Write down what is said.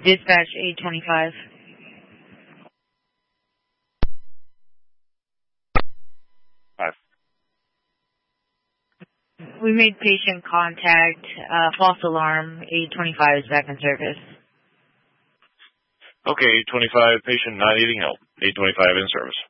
Dispatch 825. Five. We made patient contact. False alarm. 825 is back in service. Okay, 825, patient not needing help. 825 in service.